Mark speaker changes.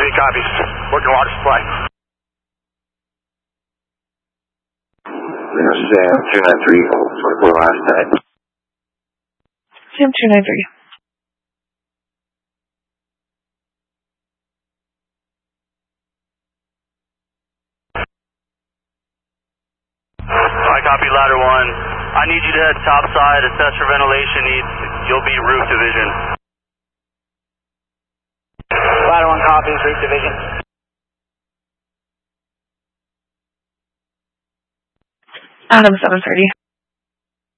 Speaker 1: 130 copies. Working water supply.
Speaker 2: This is Sam 293. What's the last night?
Speaker 3: Sam 293.
Speaker 1: I copy ladder 1. I need you to head topside, assess for ventilation needs. You'll be roof division. Ladder 1 copies, roof division.
Speaker 3: Adam 730.